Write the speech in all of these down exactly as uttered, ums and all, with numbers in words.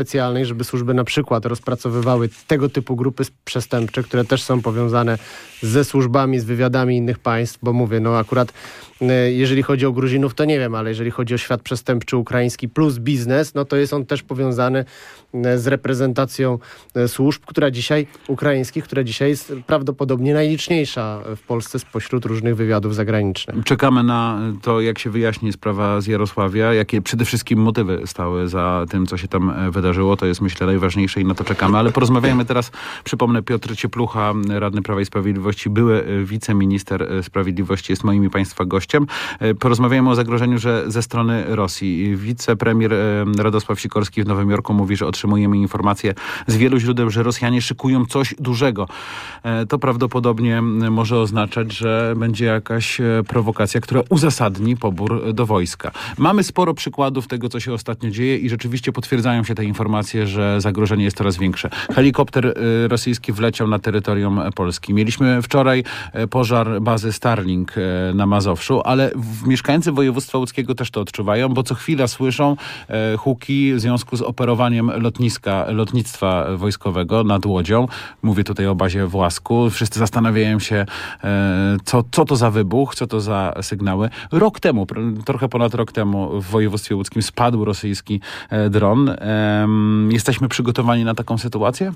specjalnej, żeby służby na przykład rozpracowywały tego typu grupy przestępcze, które też są powiązane ze służbami, z wywiadami innych państw, bo mówię, no akurat jeżeli chodzi o Gruzinów, to nie wiem, ale jeżeli chodzi o świat przestępczy ukraiński plus biznes, no to jest on też powiązany z reprezentacją służb, która dzisiaj, ukraińskich, która dzisiaj jest prawdopodobnie najliczniejsza w Polsce spośród różnych wywiadów zagranicznych. Czekamy na to, jak się wyjaśni sprawa z Jarosławia, jakie przede wszystkim motywy stały za tym, co się tam wydarzyło. To jest, myślę, najważniejsze i na to czekamy. Ale porozmawiajmy teraz, przypomnę, Piotr Cieplucha, radny Prawa i Sprawiedliwości, były wiceminister sprawiedliwości, jest moim i państwa gościem. Porozmawiajmy o zagrożeniu, że ze strony Rosji. Wicepremier Radosław Sikorski w Nowym Jorku mówi, że otrzymujemy informacje z wielu źródeł, że Rosjanie szykują coś dużego. To prawdopodobnie może oznaczać, że będzie jakaś prowokacja, która uzasadni pobór do wojska. Mamy sporo przykładów tego, co się ostatnio dzieje i rzeczywiście potwierdzają się te informacje, że zagrożenie jest coraz większe. Helikopter rosyjski wleciał na terytorium Polski. Mieliśmy wczoraj pożar bazy Starlink na Mazowszu, ale mieszkańcy województwa łódzkiego też to odczuwają, bo co chwila słyszą huki w związku z operowaniem lotniska, lotnictwa wojskowego nad Łodzią. Mówię tutaj o bazie w Łasku. Wszyscy zastanawiają się, co, co to za wybuch, co to za sygnały. Rok temu, trochę ponad rok temu w województwie łódzkim spadł rosyjski dron. Jesteśmy przygotowani na taką sytuację?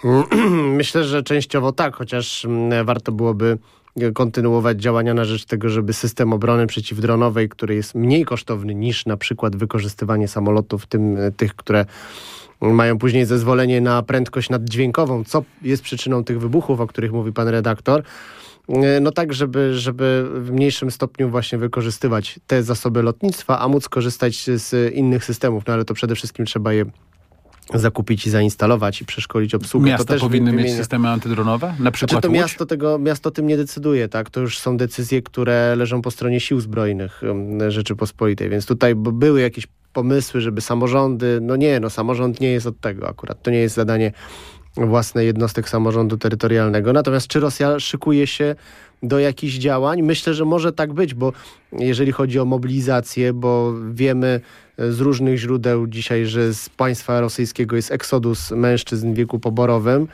Myślę, że częściowo tak, chociaż warto byłoby kontynuować działania na rzecz tego, żeby system obrony przeciwdronowej, który jest mniej kosztowny niż na przykład wykorzystywanie samolotów, tym, tych, które mają później zezwolenie na prędkość naddźwiękową, co jest przyczyną tych wybuchów, o których mówi pan redaktor, no tak, żeby, żeby w mniejszym stopniu właśnie wykorzystywać te zasoby lotnictwa, a móc korzystać z innych systemów, no ale to przede wszystkim trzeba je zakupić i zainstalować i przeszkolić obsługę. Miasta to też powinny wymienia... mieć systemy antydronowe? Na przykład Znaczy to Łódź? miasto, tego, miasto tym nie decyduje, tak? To już są decyzje, które leżą po stronie sił zbrojnych Rzeczypospolitej, więc tutaj były jakieś pomysły, żeby samorządy, no nie, no samorząd nie jest od tego akurat. To nie jest zadanie własne jednostek samorządu terytorialnego. Natomiast czy Rosja szykuje się do jakichś działań? Myślę, że może tak być, bo jeżeli chodzi o mobilizację, bo wiemy z różnych źródeł dzisiaj, że z państwa rosyjskiego jest eksodus mężczyzn w wieku poborowym,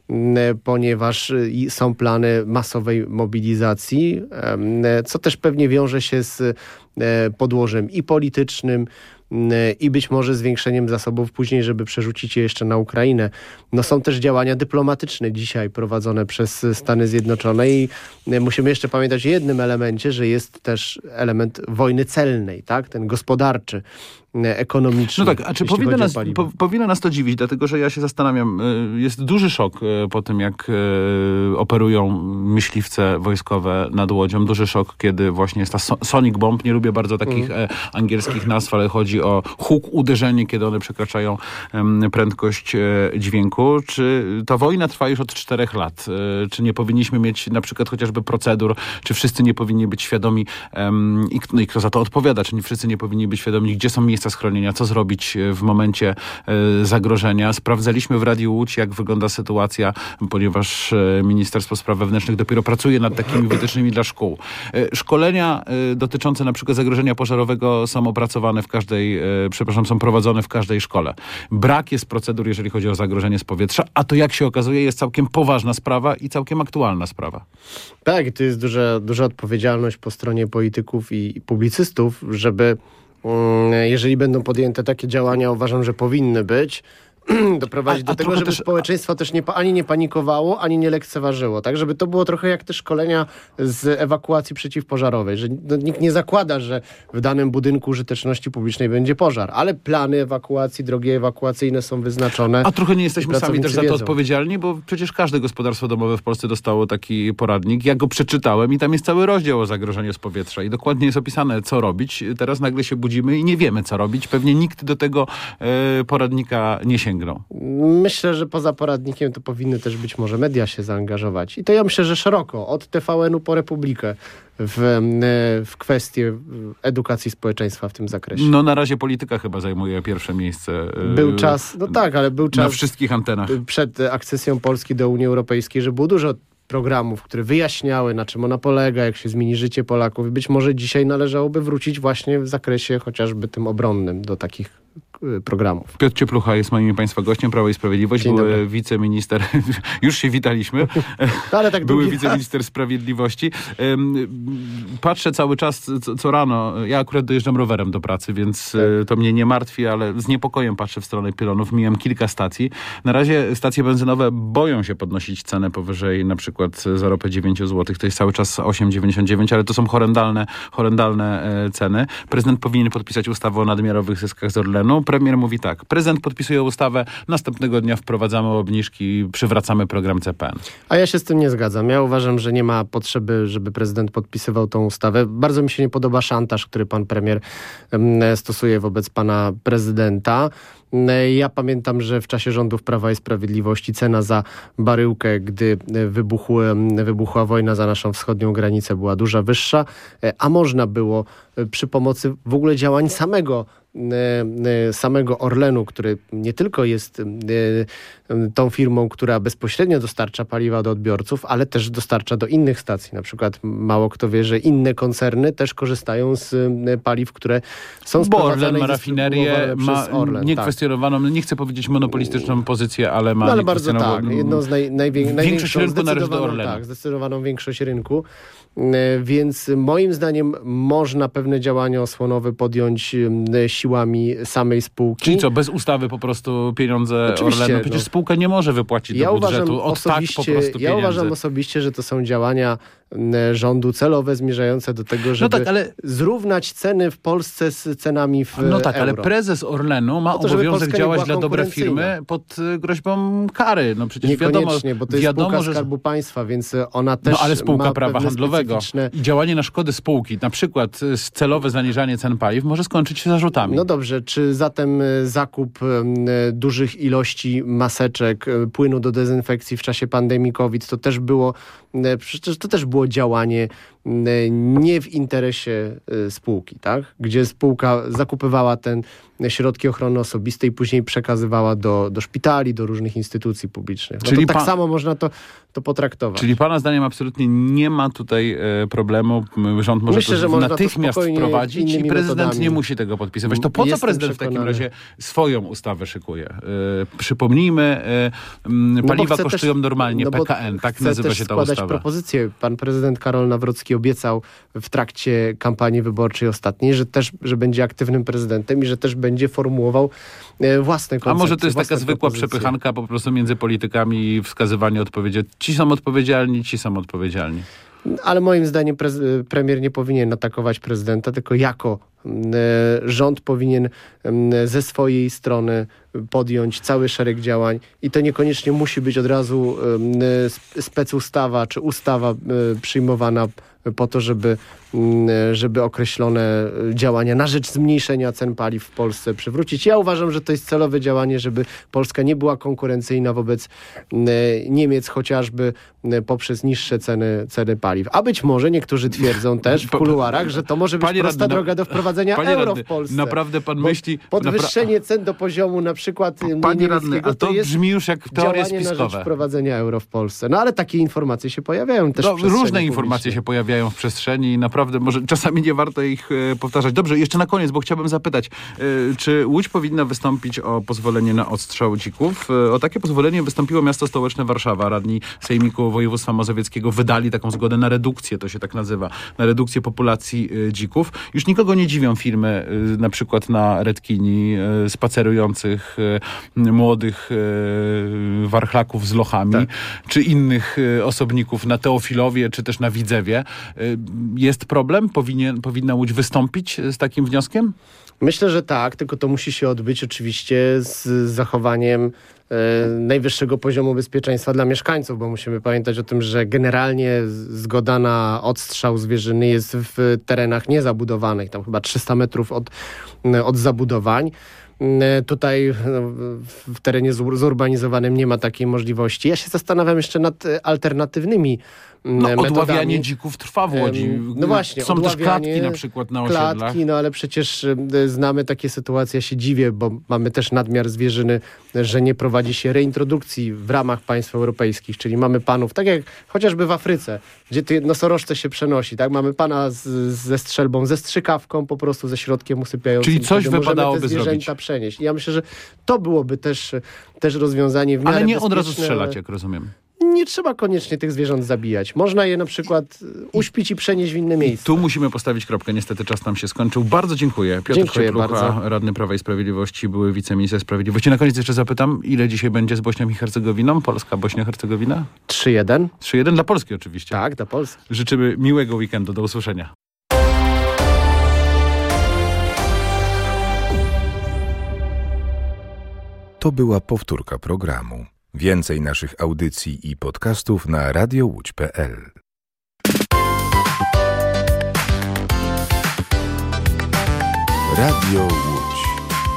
ponieważ są plany masowej mobilizacji, co też pewnie wiąże się z podłożem i politycznym, i być może zwiększeniem zasobów później, żeby przerzucić je jeszcze na Ukrainę. No są też działania dyplomatyczne dzisiaj prowadzone przez Stany Zjednoczone i musimy jeszcze pamiętać o jednym elemencie, że jest też element wojny celnej, tak? Ten gospodarczy, ekonomiczny. No tak, a czy powinno nas, po, powinno nas to dziwić, dlatego że ja się zastanawiam, jest duży szok po tym, jak operują myśliwce wojskowe nad Łodzią. Duży szok, kiedy właśnie jest ta sonic bomb. Nie lubię bardzo takich mm. angielskich nazw, ale chodzi o huk, uderzenie, kiedy one przekraczają prędkość dźwięku. Czy ta wojna trwa już od czterech lat? Czy nie powinniśmy mieć na przykład chociażby procedur? Czy wszyscy nie powinni być świadomi i, no i kto za to odpowiada? Czy nie wszyscy nie powinni być świadomi, gdzie są miejsca schronienia, co zrobić w momencie e, zagrożenia. Sprawdzaliśmy w Radiu Łódź, jak wygląda sytuacja, ponieważ e, Ministerstwo Spraw Wewnętrznych dopiero pracuje nad takimi wytycznymi dla szkół. E, szkolenia e, dotyczące na przykład zagrożenia pożarowego są opracowane w każdej, e, przepraszam, są prowadzone w każdej szkole. Brak jest procedur, jeżeli chodzi o zagrożenie z powietrza, a to, jak się okazuje, jest całkiem poważna sprawa i całkiem aktualna sprawa. Tak, i to jest duża, duża odpowiedzialność po stronie polityków i, i publicystów, żeby jeżeli będą podjęte takie działania, uważam, że powinny być, doprowadzić a, a do tego, żeby też, społeczeństwo też nie, ani nie panikowało, ani nie lekceważyło. Tak, żeby to było trochę jak te szkolenia z ewakuacji przeciwpożarowej, że no, nikt nie zakłada, że w danym budynku użyteczności publicznej będzie pożar, ale plany ewakuacji, drogi ewakuacyjne są wyznaczone. A trochę nie jesteśmy sami też za to wiedzą. odpowiedzialni, bo przecież każde gospodarstwo domowe w Polsce dostało taki poradnik. Ja go przeczytałem i tam jest cały rozdział o zagrożeniu z powietrza i dokładnie jest opisane, co robić. Teraz nagle się budzimy i nie wiemy, co robić. Pewnie nikt do tego e, poradnika nie sięga. Myślę, że poza poradnikiem to powinny też być może media się zaangażować. I to ja myślę, że szeroko, od T V N-u po Republikę w, w kwestie edukacji społeczeństwa w tym zakresie. No na razie polityka chyba zajmuje pierwsze miejsce. Był czas, no tak, ale był czas na wszystkich antenach. Przed akcesją Polski do Unii Europejskiej, że było dużo programów, które wyjaśniały, na czym ona polega, jak się zmieni życie Polaków. I być może dzisiaj należałoby wrócić właśnie w zakresie chociażby tym obronnym do takich programów. Piotr Cieplucha jest moim Państwa gościem, Prawo i Sprawiedliwość. Dzień Były dobry. wiceminister, już się witaliśmy, no, ale tak były drugi wiceminister raz. Sprawiedliwości. Patrzę cały czas, co, co rano, ja akurat dojeżdżam rowerem do pracy, więc tak. to mnie nie martwi, ale z niepokojem patrzę w stronę pylonów. Mijam kilka stacji. Na razie stacje benzynowe boją się podnosić cenę powyżej na przykład za ropę dziewięć złotych. To jest cały czas osiem dziewięćdziesiąt dziewięć, ale to są horrendalne, horrendalne ceny. Prezydent powinien podpisać ustawę o nadmiarowych zyskach z Orlenu. Premier mówi tak, prezydent podpisuje ustawę, następnego dnia wprowadzamy obniżki, przywracamy program C P N. A ja się z tym nie zgadzam. Ja uważam, że nie ma potrzeby, żeby prezydent podpisywał tą ustawę. Bardzo mi się nie podoba szantaż, który pan premier stosuje wobec pana prezydenta. Ja pamiętam, że w czasie rządów Prawa i Sprawiedliwości cena za baryłkę, gdy wybuchły, wybuchła wojna za naszą wschodnią granicę, była dużo wyższa, a można było przy pomocy w ogóle działań samego samego Orlenu, który nie tylko jest tą firmą, która bezpośrednio dostarcza paliwa do odbiorców, ale też dostarcza do innych stacji. Na przykład mało kto wie, że inne koncerny też korzystają z paliw, które są sprowadzane. Bo Orlen ma rafinerię, ma Orlen, niekwestionowaną, tak. nie chcę powiedzieć monopolistyczną pozycję, ale ma no, ale bardzo tak. Jedną z naj, najwię, większość rynku należy do Orlenu. Tak, zdecydowaną większość rynku. Więc moim zdaniem można pewne działania osłonowe podjąć siłami samej spółki. Czyli co, bez ustawy po prostu pieniądze Oczywiście, Orlenu? Przecież no. spółka nie może wypłacić ja do budżetu uważam od tak po prostu Ja pieniędzy. uważam osobiście, że to są działania rządu celowe, zmierzające do tego, żeby no tak, ale... zrównać ceny w Polsce z cenami w No tak, euro. ale prezes Orlenu ma no to, obowiązek działać dla dobre firmy pod groźbą kary. No przecież wiadomo, bo to jest wiadomo, spółka że... Skarbu Państwa, więc ona też No ale spółka ma prawa handlowego specyficzne... i działanie na szkodę spółki, na przykład celowe zaniżanie cen paliw, może skończyć się zarzutami. No dobrze, czy zatem zakup dużych ilości maseczek, płynu do dezynfekcji w czasie pandemii COVID, to też było, przecież to też było działanie nie w interesie spółki, tak? Gdzie spółka zakupywała ten środki ochrony osobistej i później przekazywała do, do szpitali, do różnych instytucji publicznych. No Czyli to tak pan... samo można to, to potraktować. Czyli pana zdaniem absolutnie nie ma tutaj e, problemu. Rząd może Myślę, to że można natychmiast to wprowadzić i prezydent metodami. nie musi tego podpisywać. To po co Jestem prezydent przekonany. w takim razie swoją ustawę szykuje? E, przypomnijmy, e, m, paliwa no kosztują też, normalnie no P K N, tak nazywa się ta ustawa. propozycje. Pan prezydent Karol Nawrocki obiecał w trakcie kampanii wyborczej ostatniej, że też, że będzie aktywnym prezydentem i że też będzie formułował własne koncepcje. A może to jest taka zwykła propozycje. przepychanka po prostu między politykami i wskazywanie odpowiedzi. Ci są odpowiedzialni, ci są odpowiedzialni. Ale moim zdaniem pre- premier nie powinien atakować prezydenta, tylko jako e, rząd powinien e, ze swojej strony podjąć cały szereg działań i to niekoniecznie musi być od razu e, specustawa czy ustawa e, przyjmowana po to, żeby, żeby określone działania na rzecz zmniejszenia cen paliw w Polsce przywrócić. Ja uważam, że to jest celowe działanie, żeby Polska nie była konkurencyjna wobec Niemiec, chociażby poprzez niższe ceny, ceny paliw. A być może niektórzy twierdzą też w kuluarach, że to może być Panie prosta radny, droga do wprowadzenia Panie euro radny, w Polsce. Naprawdę pan Bo myśli... podwyższenie napra- cen do poziomu na przykład Panie radny, a to, to jest brzmi już jak teorie działanie spiskowe. na rzecz wprowadzenia euro w Polsce. No ale takie informacje się pojawiają też no, w przestrzeni różne informacje publicznej. się pojawiają w przestrzeni i naprawdę może czasami nie warto ich e, powtarzać. Dobrze, jeszcze na koniec, bo chciałbym zapytać, e, czy Łódź powinna wystąpić o pozwolenie na odstrzał dzików? E, o takie pozwolenie wystąpiło miasto stołeczne Warszawa. Radni Sejmiku Województwa Mazowieckiego wydali taką zgodę na redukcję, to się tak nazywa, na redukcję populacji e, dzików. Już nikogo nie dziwią filmy, e, na przykład na Redkini, e, spacerujących e, młodych e, warchlaków z lochami, tak. czy innych e, osobników na Teofilowie, czy też na Widzewie. E, jest problem? Powinien, powinna Łódź wystąpić z takim wnioskiem? Myślę, że tak, tylko to musi się odbyć oczywiście z zachowaniem e, najwyższego poziomu bezpieczeństwa dla mieszkańców, bo musimy pamiętać o tym, że generalnie zgoda na odstrzał zwierzyny jest w terenach niezabudowanych, tam chyba trzysta metrów od, od zabudowań. Tutaj w terenie zurbanizowanym nie ma takiej możliwości. Ja się zastanawiam jeszcze nad alternatywnymi No, metodami. odławianie dzików trwa w Łodzi. No właśnie. Są też klatki na przykład na osiedlach. Klatki, no ale przecież znamy takie sytuacje, ja się dziwię, bo mamy też nadmiar zwierzyny, że nie prowadzi się reintrodukcji w ramach państw europejskich, czyli mamy panów, tak jak chociażby w Afryce, gdzie te nosorożce się przenosi, tak? Mamy pana z, ze strzelbą, ze strzykawką, po prostu ze środkiem usypiającym. Czyli coś wypadałoby te zwierzęta zrobić. przenieść. I ja myślę, że to byłoby też, też rozwiązanie w miarę Ale nie bezpieczne. od razu strzelać, jak rozumiem. Nie trzeba koniecznie tych zwierząt zabijać. Można je na przykład uśpić i przenieść w inne miejsce. Tu musimy postawić kropkę. Niestety czas nam się skończył. Bardzo dziękuję. Piotr Dziękuję Cieplucha, bardzo. radny Prawa i Sprawiedliwości, były wiceminister sprawiedliwości. Na koniec jeszcze zapytam, ile dzisiaj będzie z Bośnią i Hercegowiną? Polska, Bośnia, Hercegowina? trzy jeden. trzy jeden dla Polski oczywiście. Tak, dla Polski. Życzymy miłego weekendu. Do usłyszenia. To była powtórka programu. Więcej naszych audycji i podcastów na radio łódź kropka pe el. Radio Łódź.